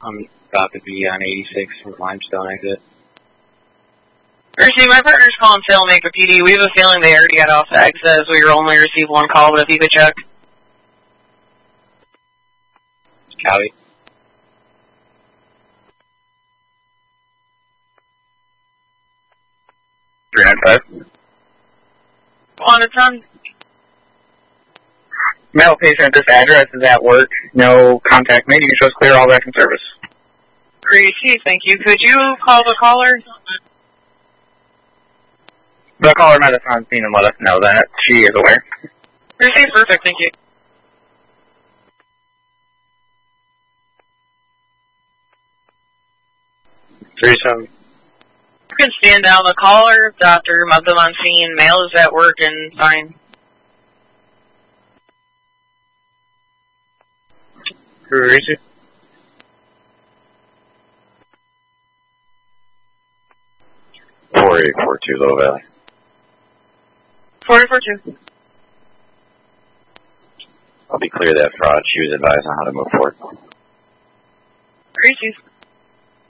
I'm about to be on 86 from Limestone exit. Mercy, my partner's calling Sailmaker PD. We have a feeling they already got off the exit as we only received one call, but if you could check. Copy. On its on. Male patient, this address is at work. No contact made. You can show us clear, all back in service. Great, thank you. Could you call the caller? The caller met us on scene and let us know that she is aware. Mercy, perfect, thank you. 37. You can stand down the caller. Dr. met them on scene. Male is at work and fine. Crazy. .4842 Low Valley. 4842. I'll be clear that fraud. She was advised on how to move forward. Crazy.